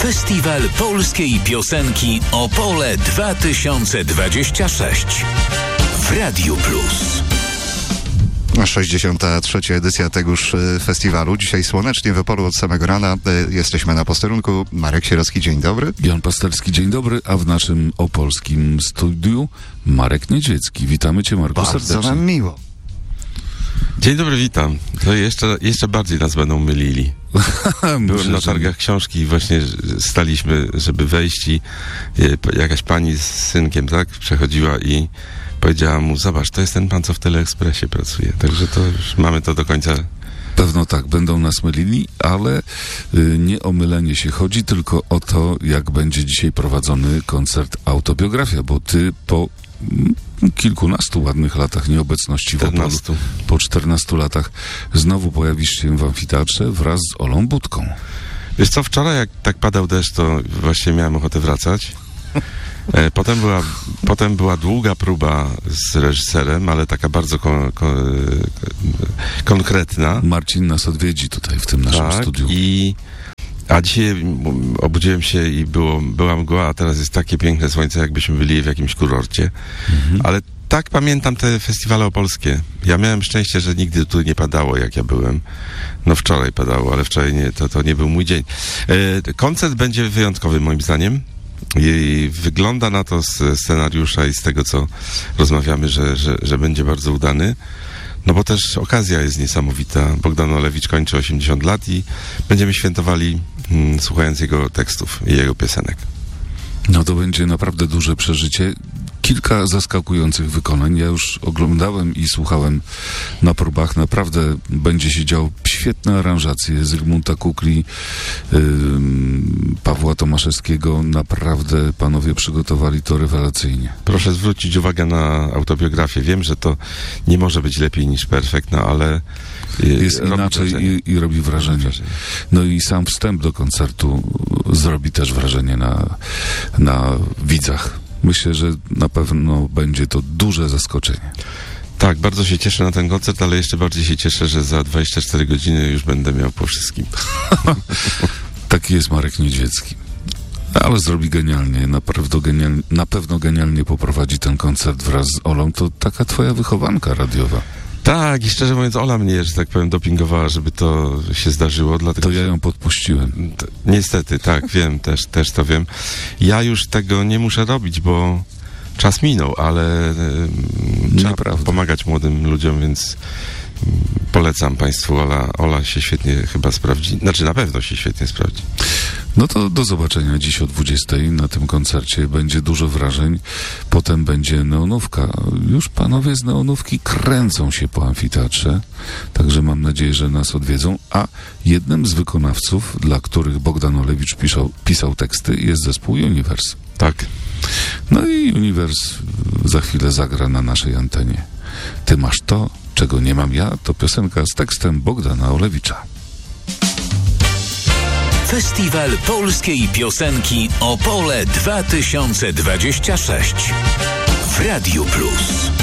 Festiwal Polskiej Piosenki Opole 2026 w Radiu Plus. 63. edycja tegoż festiwalu. Dzisiaj słonecznie w Opolu od samego rana. Jesteśmy na posterunku. Marek Sierocki, dzień dobry. Jan Pasterski, dzień dobry, a w naszym opolskim studiu Marek Niedźwiecki. Witamy Cię, Marku, Bardzo serdecznie. nam miło. Dzień dobry, witam. To jeszcze bardziej nas będą mylili. Byłem na targach książki i właśnie staliśmy, żeby wejść i jakaś pani z synkiem, tak, przechodziła i powiedziała mu, zobacz, to jest ten pan, co w Teleekspresie pracuje. Także to już mamy to do końca. Pewno tak, będą nas mylili, ale nie o mylenie się chodzi, tylko o to, jak będzie dzisiaj prowadzony koncert Autobiografia, bo ty po kilkunastu ładnych latach nieobecności w Opolu, po 14 latach, znowu pojawisz się w amfiteatrze wraz z Olą Budką. Wiesz co, wczoraj jak tak padał deszcz, to właśnie miałem ochotę wracać. Potem była długa próba z reżyserem, ale taka bardzo konkretna. Marcin nas odwiedzi tutaj w tym naszym studiu. A dzisiaj obudziłem się i była mgła, a teraz jest takie piękne słońce, jakbyśmy byli w jakimś kurorcie. Ale tak pamiętam te festiwale opolskie. Ja miałem szczęście, że nigdy tu nie padało, jak ja byłem. No wczoraj padało, ale wczoraj nie, to nie był mój dzień. Koncert będzie wyjątkowy moim zdaniem. I wygląda na to z scenariusza i z tego, co rozmawiamy, że będzie bardzo udany. No bo też okazja jest niesamowita. Bogdan Olewicz kończy 80 lat i będziemy świętowali słuchając jego tekstów i jego piosenek. No to będzie naprawdę duże przeżycie. Kilka zaskakujących wykonań. Ja już oglądałem i słuchałem na próbach. Naprawdę będzie się działo. Świetne aranżacje Zygmunta Kukli, Pawła Tomaszewskiego. Naprawdę panowie przygotowali to rewelacyjnie. Proszę zwrócić uwagę na autobiografię. Wiem, że to nie może być lepiej niż perfekt, no ale jest inaczej i robi wrażenie. No i sam wstęp do koncertu zrobi też wrażenie na widzach. Myślę, że na pewno będzie to duże zaskoczenie. Tak, bardzo się cieszę na ten koncert, ale jeszcze bardziej się cieszę, że za 24 godziny już będę miał po wszystkim. Taki jest Marek Niedźwiecki. Ale zrobi genialnie, na pewno genialnie poprowadzi ten koncert wraz z Olą. To taka twoja wychowanka radiowa. Tak, i szczerze mówiąc, Ola mnie, że tak powiem, dopingowała, żeby to się zdarzyło. Dlatego, to ja ją podpuściłem. Niestety, tak, wiem, też to wiem. Ja już tego nie muszę robić, bo czas minął, ale trzeba pomagać młodym ludziom, więc polecam Państwu. Ola się świetnie chyba sprawdzi. Znaczy, na pewno się świetnie sprawdzi. No to do zobaczenia dziś o 20 na tym koncercie. Będzie dużo wrażeń. Potem będzie neonówka. Już panowie z neonówki kręcą się po amfiteatrze. Także mam nadzieję, że nas odwiedzą. A jednym z wykonawców, dla których Bogdan Olewicz pisał teksty, jest zespół Universe. Tak. No i Universe za chwilę zagra na naszej antenie. Ty masz to, czego nie mam ja. To piosenka z tekstem Bogdana Olewicza. Festiwal Polskiej Piosenki Opole 2026 w Radiu Plus.